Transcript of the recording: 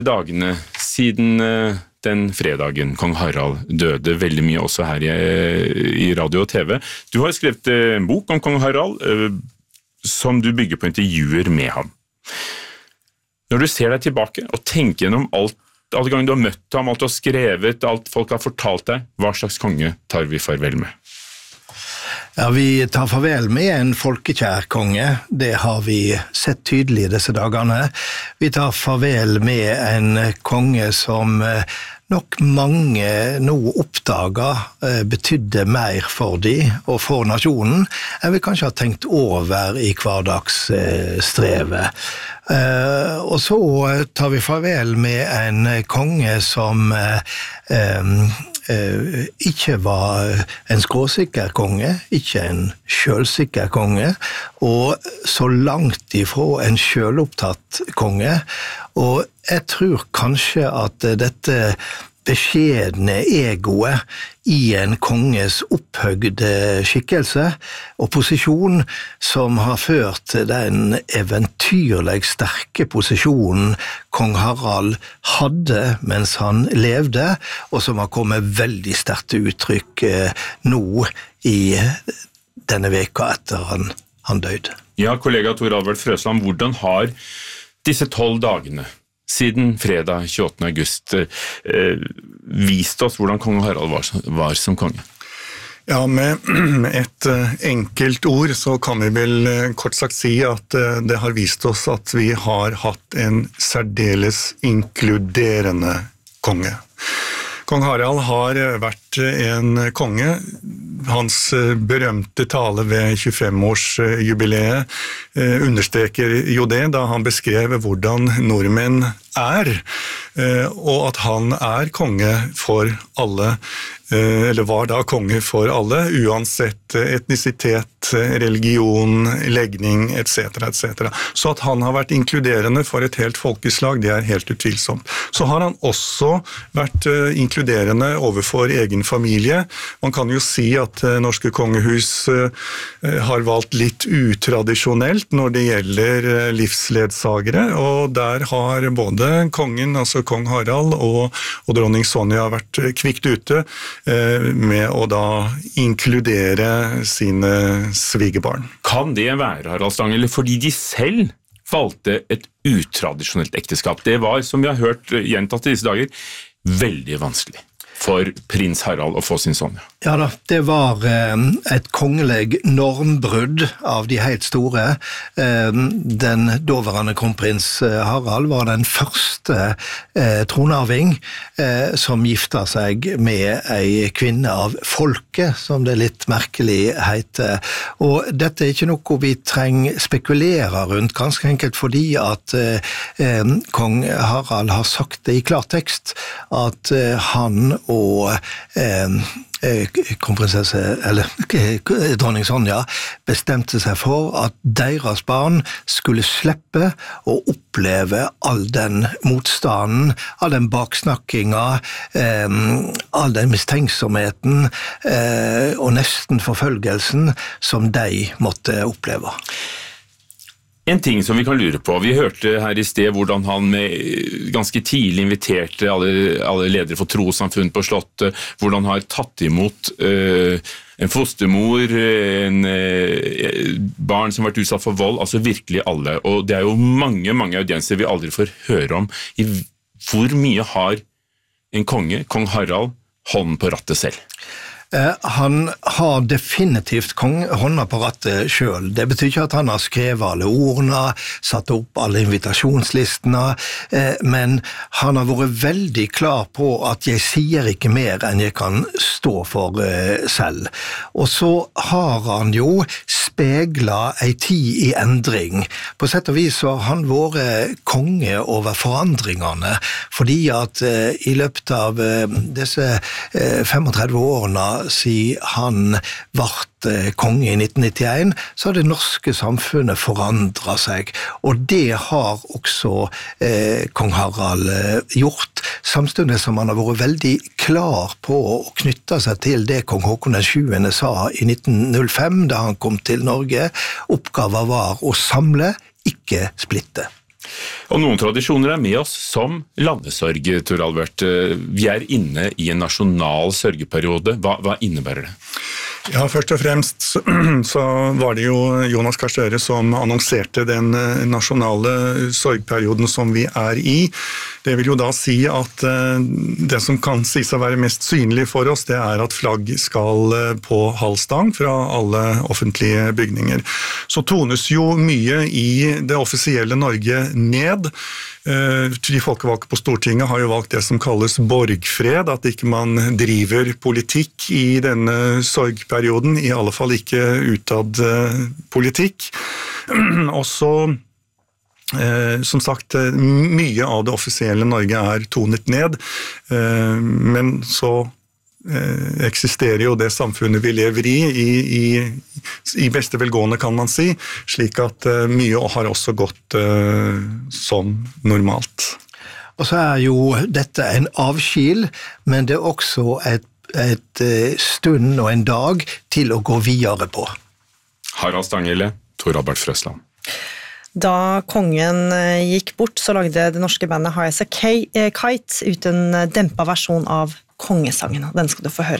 Dagene siden den fredagen kong Harald døde, veldig mye også her i radio og TV. Du har skrevet en bok om kong Harald, som du bygger på intervjuer med ham. Når du ser deg tilbake og tenker gjennom alle ganger du har møtt ham, alt du har skrevet, alt folk har fortalt deg, hva slags konge tar vi farvel med? Ja, vi tar farvel med en folkekjær konge, det har vi sett tydelig disse dagene. Vi tar farvel med en konge som nok mange nå oppdager betydde mer for de og for nasjonen enn vi kanskje har tenkt over i hverdagsstrevet. Og så tar vi farvel med en konge som ikke var en skråsikker konge, ikke en selvsikker konge, og så langt ifra en selvopptatt konge. Og jeg tror kanskje at dette beskjedne egoet i en konges opphøgde skikkelse og posisjon som har ført til den eventyrlig sterke posisjonen kong Harald hadde mens han levde, og som har kommet veldig sterkt til uttrykk nå i denne veka etter han døde. Ja, kollega Tor Albert Frøsland, hvordan har disse 12 dagene siden fredag 28. august vist oss hvordan kong Harald var som konge? Ja, med et enkelt ord så kan vi vel kort sagt si at det har vist oss at vi har hatt en særdeles inkluderende konge. Kong Harald har vært en konge. Hans berømte tale ved 25-årsjubileet understreker jo det, da han beskrev hvordan nordmenn er, og at han er konge for alle, eller var da konge for alle, uansett etnisitet, religion, legning, etc., etc. Så at han har vært inkluderende for et helt folkeslag, det er helt utvilsomt. Så har han også vært inkluderende overfor egen familie. Man kan jo si at norske kongehus har valgt litt utradisjonelt når det gjelder livsledsagere, og der har både kongen, altså kong Harald og dronning Sonja vært kvikt ute med å da inkludere sine svigerbarn. Kan det være, Harald Stange, eller fordi de selv valgte et utradisjonelt ekteskap? Det var, som vi har hørt gjentatt i disse dager, veldig vanskelig for prins Harald å få sin Sonja. Ja da, det var et kongelig normbrudd av de helt store. Den daværende kronprins Harald var den første tronarving som gifta seg med ei kvinne av folket, som det litt merkelig heter. Og dette er ikke noe vi trenger spekulere rundt, ganske enkelt fordi at kong Harald har sagt det i klartekst, at han og kronprinsesse, eller dronning Sonja, bestemte seg for at deres barn skulle slippe å oppleve all den motstanden, all den baksnakkinga, all den mistenksomheten og nesten forfølgelsen som de måtte oppleve. En ting som vi kan lure på, vi hørte her i sted hvordan han ganske tidlig inviterte alle ledere for trossamfunn på slottet, hvordan han har tatt imot en fostermor, barn som har vært utsatt for vold, altså virkelig alle. Og det er jo mange audienser vi aldri får høre om. Hvor mye har en konge, kong Harald, hånden på rattet selv? Han har definitivt hånda på rattet selv. Det betyr ikke at han har skrevet alle ordene, satt opp alle invitasjonslistene, men han har vært veldig klar på at jeg sier ikke mer enn jeg kan stå for selv. Og så har han jo speglet ei tid i endring. På sett og vis så har han vært konge over forandringene, fordi at i løpet av disse 35 årene siden han vart konge i 1991, så har det norske samfunnet forandret seg, og det har også kong Harald gjort, samtidig som han har vært veldig klar på å knytte seg til det kong Håkon den 7. sa i 1905, da han kom til Norge. Oppgaven var å samle, ikke splitte. Og noen tradisjoner med oss som landesorg, Tor Albert. Vi inne i en nasjonal sørgeperiode. Hva innebærer det? Ja, først og fremst så var det jo Jonas Gahr Støre som annonserte den nasjonale sorgperioden som vi i. Det vil jo da si at det som kan sies å være mest synlig for oss, det at flagg skal på halvstang fra alle offentlige bygninger. Så tones jo mye i det offisielle Norge ned. De folkevalgte på Stortinget har jo valgt det som kalles borgfred, at ikke man driver politikk i denne sorgperioden, i alle fall ikke utad politikk. Og så, som sagt, mye av det offisielle Norge tonet ned, men så eksisterer jo det samfunnet vi lever i beste velgående, kan man si, slik at mye har også gått som normalt. Og så jo dette en avskil, men det også et stund og en dag til å gå videre på. Harald Stanghelle, Tor Albert Frøsland. Da kongen gikk bort, så lagde det norske bandet High as a Kite ut en dempet versjon av kongesangen, og den skal du få høre.